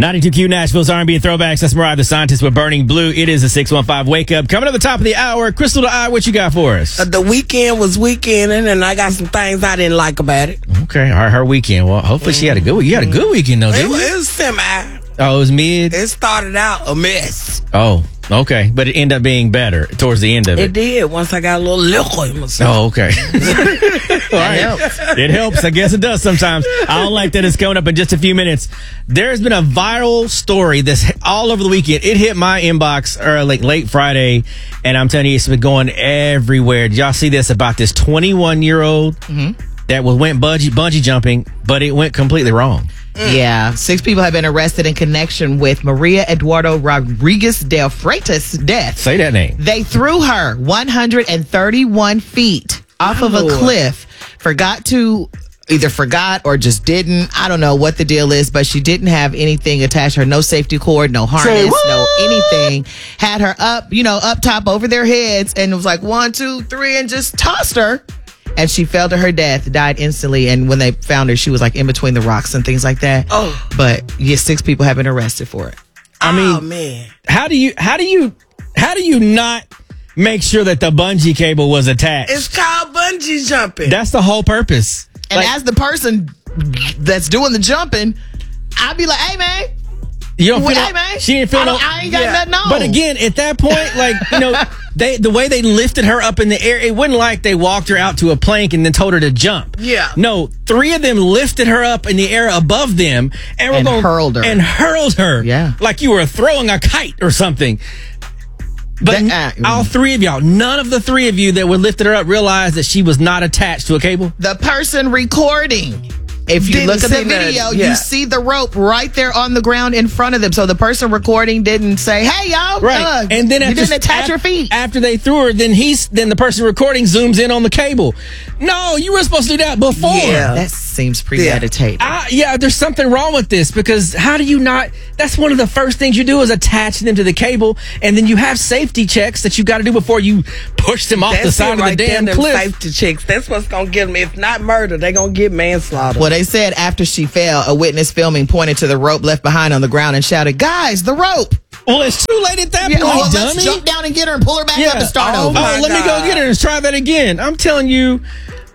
92Q Nashville's R&B Throwbacks. That's Mariah the Scientist with Burning Blue. It is a 615 Wake Up. Coming at the top of the hour, Crystal the Eye, what you got for us? The weekend was weekending, and I got some things I didn't like about it. Okay, her weekend. Well, hopefully she had a good week. You had a good weekend, though, didn't you? It was semi. Oh, it was mid? It started out a mess. Oh, okay. But it ended up being better towards the end of it. It did, once I got a little liquor in myself. Oh, okay. All right. It helps. I guess it does sometimes. I don't like that it's coming up in just a few minutes. There's been a viral story that's all over the weekend. It hit my inbox late Friday, and I'm telling you, it's been going everywhere. Did y'all see this about this 21-year-old that went bungee jumping, but it went completely wrong? Yeah. 6 people have been arrested in connection with Maria Eduardo Rodriguez del Freitas' death. Say that name. They threw her 131 feet off of a cliff, forgot or just didn't. I don't know what the deal is, but she didn't have anything attached to her. No safety cord, no harness, no anything. Had her up top over their heads, and it was like 1, 2, 3, and just tossed her. And she fell to her death, died instantly. And when they found her, she was like in between the rocks and things like that. Oh. But 6 people have been arrested for it. I mean, oh, man. How do you not make sure that the bungee cable was attached? It's called bungee jumping. That's the whole purpose. And as the person that's doing the jumping, I'd be like, hey, man. You don't feel hey, man. She didn't feel I ain't got nothing on. But again, at that point, the way they lifted her up in the air, it wasn't like they walked her out to a plank and then told her to jump. Yeah. No, 3 of them lifted her up in the air above them and hurled her. And hurled her. Yeah. Like you were throwing a kite or something. But all 3 of y'all, none of the 3 of you that were lifted her up realized that she was not attached to a cable? The person recording. If you look at the video, you see the rope right there on the ground in front of them. So the person recording didn't say, "Hey, y'all!" Right, and then you didn't attach your feet. After they threw her, then the person recording zooms in on the cable. No, you were supposed to do that before. Yeah, that seems premeditated. There's something wrong with this because how do you not? That's one of the first things you do is attach them to the cable, and then you have safety checks that you got to do before you push them off the side of the damn cliff. Safety checks. That's what's gonna get them. If not murder, they're gonna get manslaughter. Well, they said after she fell, a witness filming pointed to the rope left behind on the ground and shouted, "Guys, the rope!" Well, it's too late at that point, let's jump down and get her and pull her back up and start over. Let me go get her and try that again. I'm telling you,